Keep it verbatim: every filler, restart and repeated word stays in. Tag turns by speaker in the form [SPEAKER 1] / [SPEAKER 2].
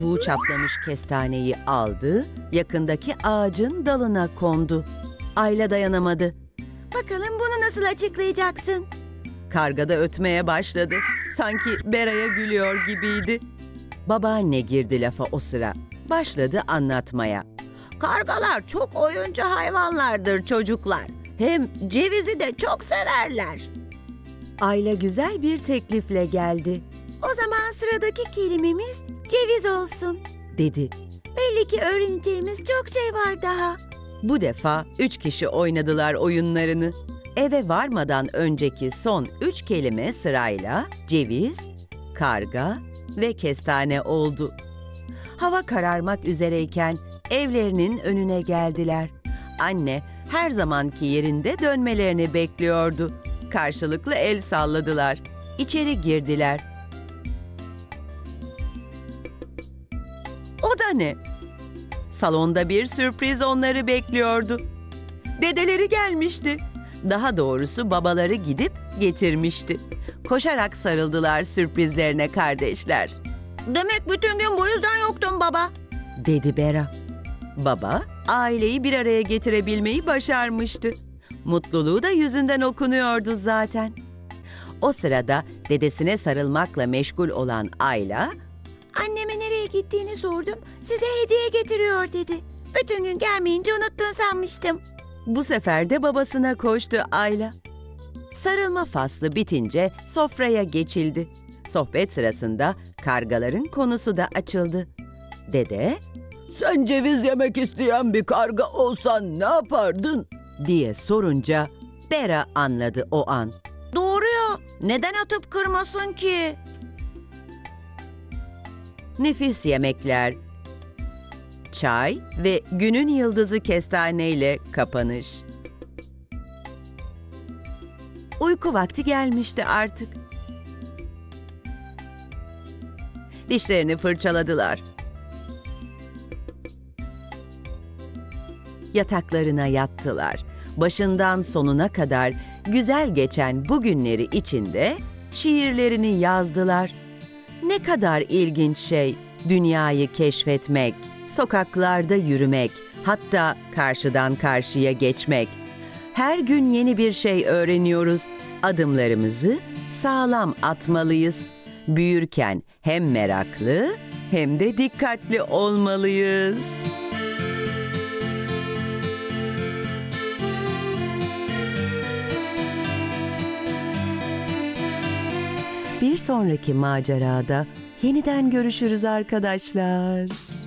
[SPEAKER 1] Bu çatlamış kestaneyi aldı, yakındaki ağacın dalına kondu. Ayla dayanamadı.
[SPEAKER 2] Bakalım bunu nasıl açıklayacaksın?
[SPEAKER 1] Karga da ötmeye başladı. Sanki Bera'ya gülüyor gibiydi. Babaanne girdi lafa o sıra. Başladı anlatmaya.
[SPEAKER 2] Kargalar çok oyuncu hayvanlardır çocuklar. Hem cevizi de çok severler.
[SPEAKER 1] Ayla güzel bir teklifle geldi,
[SPEAKER 2] O zaman sıradaki kelimemiz ceviz olsun.
[SPEAKER 1] dedi.
[SPEAKER 2] Belli ki öğreneceğimiz çok şey var daha.
[SPEAKER 1] Bu defa üç kişi oynadılar oyunlarını. Eve varmadan önceki son üç kelime sırayla ceviz, karga ve kestane oldu. Hava kararmak üzereyken evlerinin önüne geldiler. Anne her zamanki yerinde dönmelerini bekliyordu. Karşılıklı el salladılar. İçeri girdiler. O da ne? Salonda bir sürpriz onları bekliyordu. Dedeleri gelmişti. Daha doğrusu babaları gidip getirmişti. Koşarak sarıldılar sürprizlerine kardeşler,
[SPEAKER 2] Demek bütün gün bu yüzden yoktun baba.
[SPEAKER 1] dedi Bera. Baba, aileyi bir araya getirebilmeyi başarmıştı. Mutluluğu da yüzünden okunuyordu zaten. O sırada dedesine sarılmakla meşgul olan Ayla,
[SPEAKER 2] Anneme nereye gittiğini sordum. Size hediye getiriyor dedi. Bütün gün gelmeyince unuttun sanmıştım.
[SPEAKER 1] bu sefer de babasına koştu Ayla. Sarılma faslı bitince sofraya geçildi. Sohbet sırasında kargaların konusu da açıldı. Dede, "Sen ceviz yemek isteyen bir karga olsan ne yapardın?" diye sorunca Bera anladı o an.
[SPEAKER 2] Doğru ya. Neden atıp kırmasın ki?
[SPEAKER 1] Nefis yemekler, çay ve günün yıldızı kestaneyle kapanış. Uyku vakti gelmişti artık. Dişlerini fırçaladılar. Yataklarına yattılar. Başından sonuna kadar güzel geçen bu günleri içinde şiirlerini yazdılar. Ne kadar ilginç şey dünyayı keşfetmek, sokaklarda yürümek, hatta karşıdan karşıya geçmek. Her gün yeni bir şey öğreniyoruz. Adımlarımızı sağlam atmalıyız. Büyürken hem meraklı hem de dikkatli olmalıyız. Bir sonraki macerada yeniden görüşürüz arkadaşlar.